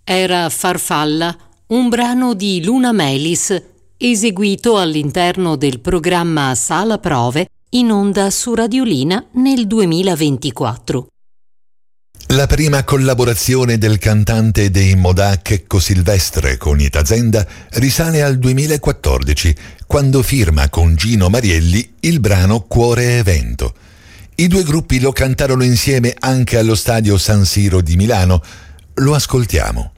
era Farfalla, un brano di Luna Melis, eseguito all'interno del programma Sala Prove, in onda su Radiolina nel 2024. La prima collaborazione del cantante dei Modà Checco Silvestre con Itazenda risale al 2014, quando firma con Gino Marielli il brano Cuore e Vento. I due gruppi lo cantarono insieme anche allo stadio San Siro di Milano. Lo ascoltiamo.